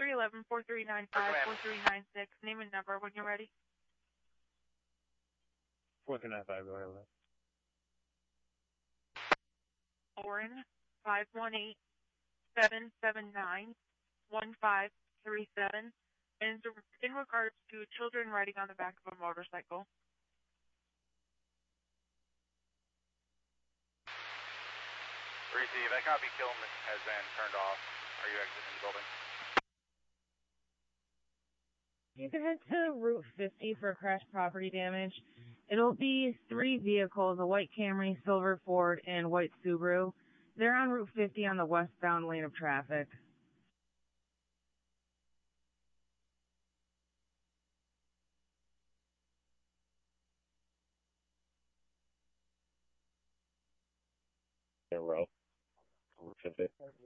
4311-4395-4396. Name and number when you're ready. 4395, go ahead. Orin, 518-779-1537. And in regards to children riding on the back of a motorcycle. Receive. That copy. Kiln has been turned off. Are you exiting the building? You can head to Route 50 for crash property damage. It'll be 3 vehicles, a white Camry, silver Ford, and white Subaru. They're on Route 50 on the westbound lane of traffic. In a row. Route 50.